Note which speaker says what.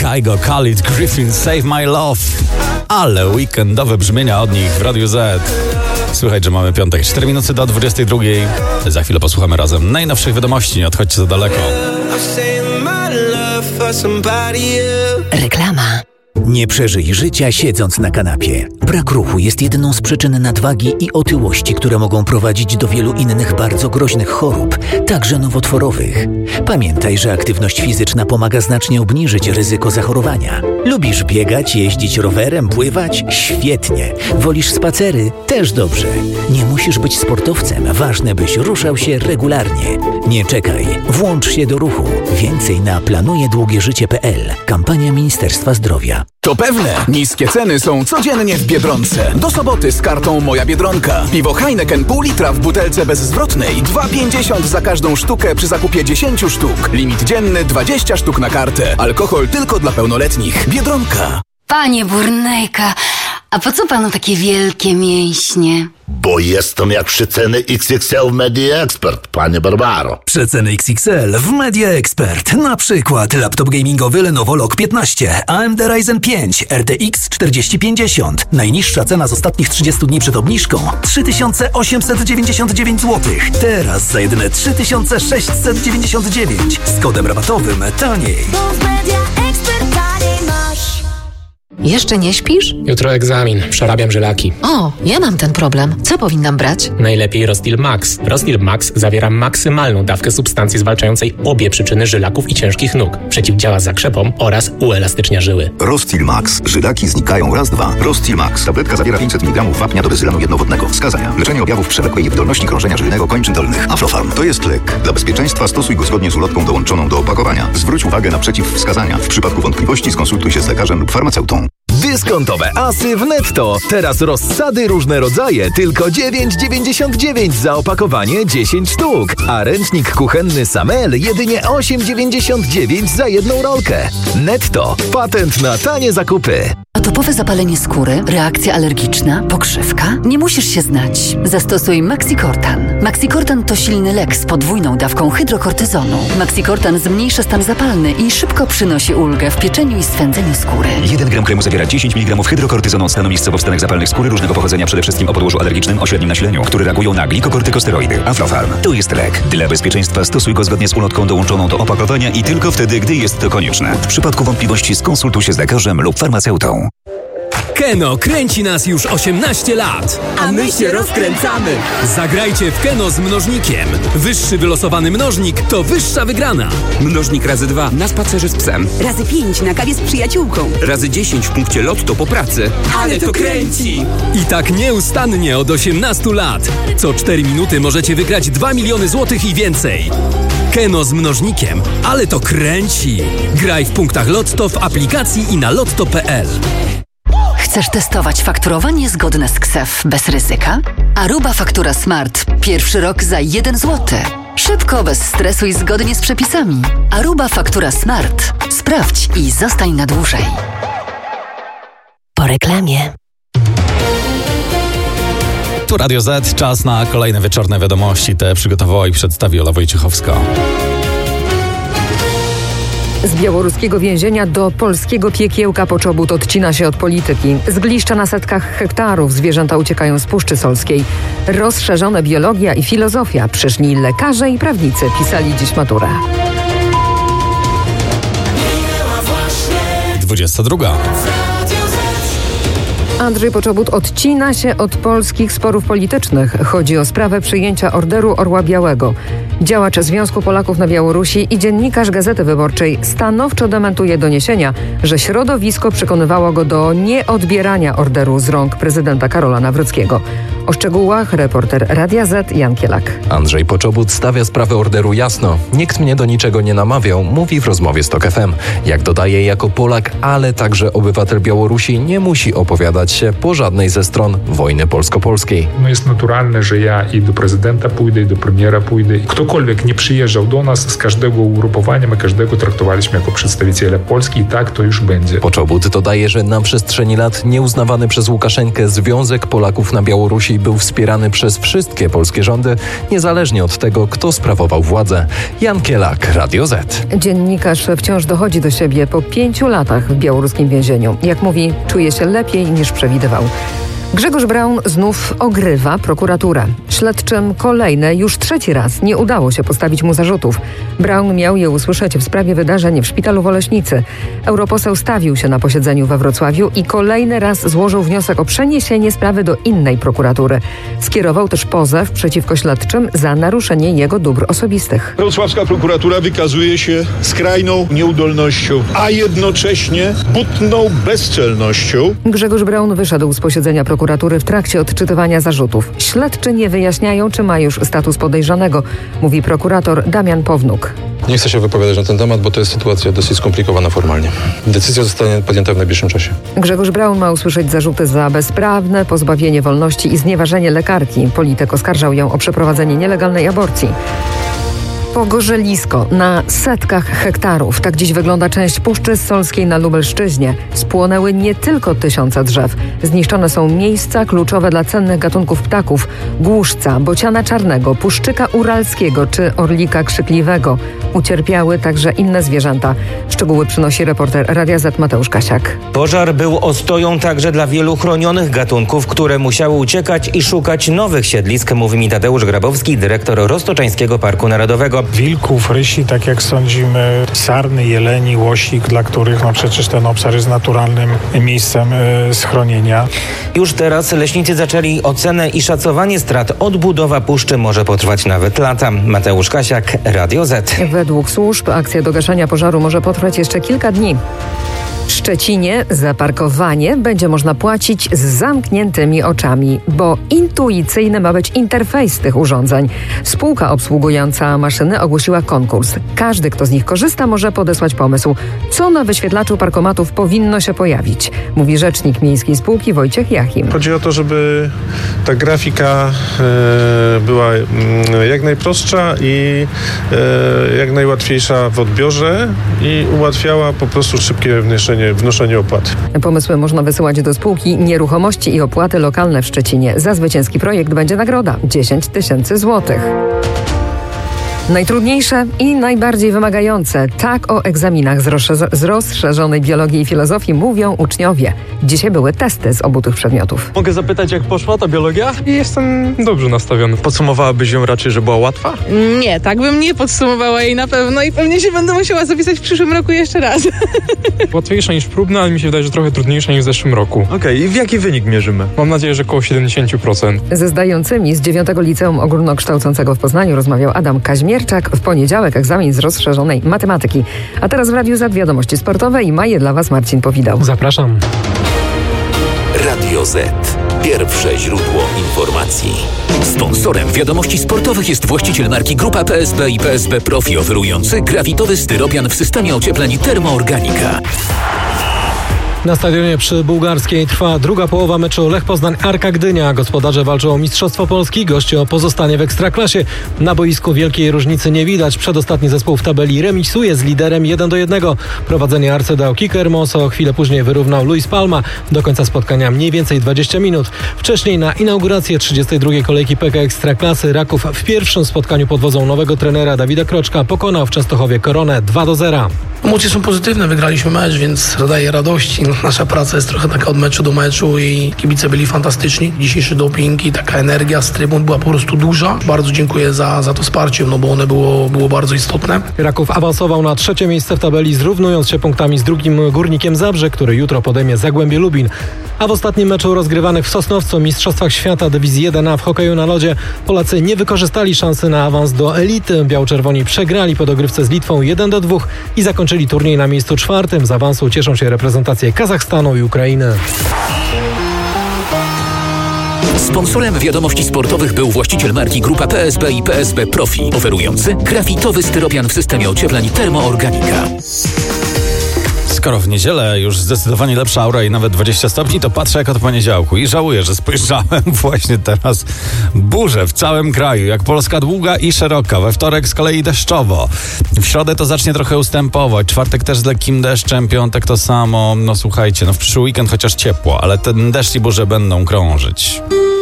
Speaker 1: Kaigo, Khalid, Griffin, Save My Love. Ale weekendowe brzmienia od nich w Radiu Z. Słychać, że mamy piątek, 4 minuty do 22. Za chwilę posłuchamy razem najnowszych wiadomości, nie odchodźcie za daleko.
Speaker 2: Reklama.
Speaker 3: Nie przeżyj życia siedząc na kanapie. Brak ruchu jest jedną z przyczyn nadwagi i otyłości, które mogą prowadzić do wielu innych bardzo groźnych chorób, także nowotworowych. Pamiętaj, że aktywność fizyczna pomaga znacznie obniżyć ryzyko zachorowania. Lubisz biegać, jeździć rowerem, pływać? Świetnie. Wolisz spacery? Też dobrze. Nie musisz być sportowcem, ważne byś ruszał się regularnie. Nie czekaj, włącz się do ruchu. Więcej na planujedługieżycie.pl. Kampania Ministerstwa Zdrowia.
Speaker 4: To pewne, niskie ceny są codziennie w Biedronce. Do soboty z kartą Moja Biedronka. Piwo Heineken pół litra w butelce bezzwrotnej 2,50 za każdą sztukę przy zakupie 10 sztuk. Limit dzienny 20 sztuk na kartę. Alkohol tylko dla pełnoletnich. Biedronka.
Speaker 2: Panie Burnejka, a po co panu takie wielkie mięśnie?
Speaker 5: Bo jestem jak przeceny XXL w Media Expert, panie Barbaro.
Speaker 6: Przeceny XXL w Media Expert. Na przykład laptop gamingowy Lenovo Log 15, AMD Ryzen 5, RTX 4050. Najniższa cena z ostatnich 30 dni przed obniżką 3899 zł. Teraz za jedyne 3699. Z kodem rabatowym taniej.
Speaker 7: Jeszcze nie śpisz?
Speaker 8: Jutro egzamin, przerabiam żylaki.
Speaker 7: O, ja mam ten problem. Co powinnam brać?
Speaker 8: Najlepiej Rostil Max. Rostil Max zawiera maksymalną dawkę substancji zwalczającej obie przyczyny żylaków i ciężkich nóg. Przeciwdziała zakrzepom oraz uelastycznia żyły.
Speaker 9: Rostil Max. Żylaki znikają raz, dwa. Rostil Max. Tabletka zawiera 500 mg wapnia do bezylanu jednowodnego. Wskazania. Leczenie objawów przewlekłej wydolności krążenia żylnego kończyn dolnych. Aflofarm. To jest lek. Dla bezpieczeństwa stosuj go zgodnie z ulotką dołączoną do opakowania. Zwróć uwagę na przeciwwskazania. W przypadku wątpliwości skonsultuj się z lekarzem lub farmaceutą.
Speaker 10: Dyskontowe asy w Netto. Teraz rozsady różne rodzaje, tylko 9,99 za opakowanie 10 sztuk. A ręcznik kuchenny Samel jedynie 8,99 za jedną rolkę. Netto. Patent na tanie zakupy.
Speaker 2: Atopowe zapalenie skóry, reakcja alergiczna, pokrzywka? Nie musisz się znać. Zastosuj Maxicortan. Maxicortan to silny lek z podwójną dawką hydrokortyzonu. Maxicortan zmniejsza stan zapalny i szybko przynosi ulgę w pieczeniu i swędzeniu skóry.
Speaker 9: 1 gram kremu zawiera 10 mg hydrokortyzonu od stanu miejscowo-wstanek zapalnych skóry różnego pochodzenia, przede wszystkim o podłożu alergicznym o średnim nasileniu, które reagują na glikokortykosteroidy. Aflofarm. To jest lek. Dla bezpieczeństwa stosuj go zgodnie z ulotką dołączoną do opakowania i tylko wtedy, gdy jest to konieczne. W przypadku wątpliwości skonsultuj się z lekarzem lub farmaceutą.
Speaker 6: Keno kręci nas już 18 lat.
Speaker 11: A my się rozkręcamy.
Speaker 6: Zagrajcie w Keno z mnożnikiem. Wyższy wylosowany mnożnik to wyższa wygrana.
Speaker 11: Mnożnik razy 2 na spacerze z psem.
Speaker 12: Razy 5 na kawie z przyjaciółką.
Speaker 11: Razy 10 w punkcie Lotto po pracy.
Speaker 12: Ale to kręci!
Speaker 6: I tak nieustannie od 18 lat. Co 4 minuty możecie wygrać 2 miliony złotych i więcej. Keno z mnożnikiem, ale to kręci. Graj w punktach Lotto w aplikacji i na lotto.pl.
Speaker 2: Chcesz testować fakturowanie zgodne z KSEF bez ryzyka? Aruba Faktura Smart. Pierwszy rok za 1 zł. Szybko, bez stresu i zgodnie z przepisami. Aruba Faktura Smart. Sprawdź i zostań na dłużej.
Speaker 7: Po reklamie.
Speaker 1: Tu Radio Z, czas na kolejne wieczorne wiadomości. Te przygotowała i przedstawi Ola Wojciechowska.
Speaker 13: Z białoruskiego więzienia do polskiego piekiełka Poczobut odcina się od polityki. Z gliszcza na setkach hektarów zwierzęta uciekają z Puszczy Solskiej. Rozszerzone biologia i filozofia. Przyszli lekarze i prawnicy pisali dziś maturę.
Speaker 1: 22.
Speaker 13: Andrzej Poczobut odcina się od polskich sporów politycznych. Chodzi o sprawę przyjęcia Orderu Orła Białego. Działacz Związku Polaków na Białorusi i dziennikarz Gazety Wyborczej stanowczo dementuje doniesienia, że środowisko przekonywało go do nieodbierania orderu z rąk prezydenta Karola Nawrockiego. O szczegółach reporter Radia Z Jan Kielak.
Speaker 14: Andrzej Poczobut stawia sprawę orderu jasno. Nikt mnie do niczego nie namawiał, mówi w rozmowie z TOK FM. Jak dodaje, jako Polak, ale także obywatel Białorusi nie musi opowiadać spodziewać się po żadnej ze stron wojny polsko-polskiej.
Speaker 15: No jest naturalne, że ja i do prezydenta pójdę, i do premiera pójdę. Ktokolwiek nie przyjeżdżał do nas, z każdego ugrupowania my każdego traktowaliśmy jako przedstawiciela Polski i tak to już będzie.
Speaker 14: Poczobut dodaje, że na przestrzeni lat nieuznawany przez Łukaszenkę Związek Polaków na Białorusi był wspierany przez wszystkie polskie rządy, niezależnie od tego, kto sprawował władzę. Jan Kielak, Radio Z.
Speaker 13: Dziennikarz wciąż dochodzi do siebie po 5 latach w białoruskim więzieniu. Jak mówi, czuje się lepiej niż przewidywał. Grzegorz Braun znów ogrywa prokuraturę. Śledczym kolejne, już 3. raz nie udało się postawić mu zarzutów. Braun miał je usłyszeć w sprawie wydarzeń w szpitalu w Oleśnicy. Europoseł stawił się na posiedzeniu we Wrocławiu i kolejny raz złożył wniosek o przeniesienie sprawy do innej prokuratury. Skierował też pozew przeciwko śledczym za naruszenie jego dóbr osobistych.
Speaker 16: Wrocławska prokuratura wykazuje się skrajną nieudolnością, a jednocześnie butną bezczelnością.
Speaker 13: Grzegorz Braun wyszedł z posiedzenia prokuratury w trakcie odczytywania zarzutów. Śledczy nie wyjaśniają, czy ma już status podejrzanego, mówi prokurator Damian Pownuk.
Speaker 17: Nie chcę się wypowiadać na ten temat, bo to jest sytuacja dosyć skomplikowana formalnie. Decyzja zostanie podjęta w najbliższym czasie.
Speaker 13: Grzegorz Braun ma usłyszeć zarzuty za bezprawne pozbawienie wolności i znieważenie lekarki. Polityk oskarżał ją o przeprowadzenie nielegalnej aborcji. Pogorzelisko na setkach hektarów. Tak dziś wygląda część Puszczy Solskiej na Lubelszczyźnie. Spłonęły nie tylko tysiące drzew. Zniszczone są miejsca kluczowe dla cennych gatunków ptaków. Głuszca, bociana czarnego, puszczyka uralskiego czy orlika krzykliwego. Ucierpiały także inne zwierzęta. Szczegóły przynosi reporter Radia Z Mateusz Kasiak.
Speaker 18: Pożar był ostoją także dla wielu chronionych gatunków, które musiały uciekać i szukać nowych siedlisk, mówi mi Tadeusz Grabowski, dyrektor Roztoczańskiego Parku Narodowego.
Speaker 19: Wilków, rysi, tak jak sądzimy, sarny, jeleni, łosik, dla których przecież ten obszar jest naturalnym miejscem schronienia.
Speaker 18: Już teraz leśnicy zaczęli ocenę i szacowanie strat. Odbudowa puszczy może potrwać nawet lata. Mateusz Kasiak, Radio Z.
Speaker 13: Według służb akcja do gaszenia pożaru może potrwać jeszcze kilka dni. W Szczecinie za parkowanie będzie można płacić z zamkniętymi oczami, bo intuicyjny ma być interfejs tych urządzeń. Spółka obsługująca maszyny ogłosiła konkurs. Każdy, kto z nich korzysta, może podesłać pomysł, co na wyświetlaczu parkomatów powinno się pojawić, mówi rzecznik miejskiej spółki Wojciech Jachim.
Speaker 20: Chodzi o to, żeby ta grafika była jak najprostsza i jak najłatwiejsza w odbiorze i ułatwiała po prostu szybkie wnoszenie opłat.
Speaker 13: Pomysły można wysyłać do spółki Nieruchomości i Opłaty Lokalne w Szczecinie. Za zwycięski projekt będzie nagroda 10 000 złotych. Najtrudniejsze i najbardziej wymagające. Tak o egzaminach z rozszerzonej biologii i filozofii mówią uczniowie. Dzisiaj były testy z obu tych przedmiotów.
Speaker 21: Mogę zapytać, jak poszła ta biologia?
Speaker 22: Jestem dobrze nastawiony.
Speaker 21: Podsumowałabyś ją raczej, że była łatwa?
Speaker 22: Nie, tak bym nie podsumowała jej na pewno i pewnie się będę musiała zapisać w przyszłym roku jeszcze raz.
Speaker 21: Łatwiejsza niż próbna, ale mi się wydaje, że trochę trudniejsza niż w zeszłym roku. Okej, i w jaki wynik mierzymy? Mam nadzieję, że około 70%.
Speaker 13: Ze zdającymi z 9 Liceum Ogólnokształcącego w Poznaniu rozmawiał Adam Kaźmierczak. W poniedziałek egzamin z rozszerzonej matematyki. A teraz w Radiu Z wiadomości sportowe i ma je dla Was Marcin Powidał.
Speaker 21: Zapraszam.
Speaker 23: Radio Z. Pierwsze źródło informacji. Sponsorem wiadomości sportowych jest właściciel marki Grupa PSB i PSB Profi, oferujący grafitowy styropian w systemie ociepleń Termoorganika.
Speaker 21: Na stadionie przy Bułgarskiej trwa druga połowa meczu Lech Poznań-Arka Gdynia. Gospodarze walczą o Mistrzostwo Polski, goście o pozostanie w Ekstraklasie. Na boisku wielkiej różnicy nie widać. Przedostatni zespół w tabeli remisuje z liderem 1-1. Prowadzenie Arce dał Kicker Moso, chwilę później wyrównał Luis Palma. Do końca spotkania mniej więcej 20 minut. Wcześniej na inaugurację 32. kolejki PK Ekstraklasy Raków w pierwszym spotkaniu pod wodzą nowego trenera Dawida Kroczka pokonał w Częstochowie Koronę 2-0.
Speaker 24: Emocje są pozytywne, wygraliśmy mecz, więc dodaje radości. Nasza praca jest trochę taka od meczu do meczu i kibice byli fantastyczni. Dzisiejszy doping i taka energia z trybun była po prostu duża. Bardzo dziękuję za to wsparcie, bo one było bardzo istotne.
Speaker 21: Raków awansował na 3. miejsce w tabeli, zrównując się punktami z drugim Górnikiem Zabrze, który jutro podejmie Zagłębie Lubin. A w ostatnim meczu rozgrywanych w Sosnowcu Mistrzostwach Świata Dywizji 1A w hokeju na lodzie Polacy nie wykorzystali szansy na awans do elity. Biało-czerwoni przegrali po dogrywce z Litwą 1-2 i zakończyli turniej na miejscu 4. Z awansu cieszą się reprezentacje Kazachstanu i Ukrainy.
Speaker 23: Sponsorem wiadomości sportowych był właściciel marki Grupa PSB i PSB Profi, oferujący grafitowy styropian w systemie ociepleń Termoorganika.
Speaker 1: Skoro w niedzielę już zdecydowanie lepsza aura i nawet 20 stopni, to patrzę jak od poniedziałku i żałuję, że spojrzałem właśnie teraz. Burze w całym kraju, jak Polska długa i szeroka. We wtorek z kolei deszczowo. W środę to zacznie trochę ustępować. Czwartek też z lekkim deszczem, piątek to samo. No słuchajcie, w przyszły weekend chociaż ciepło, ale ten deszcz i burze będą krążyć.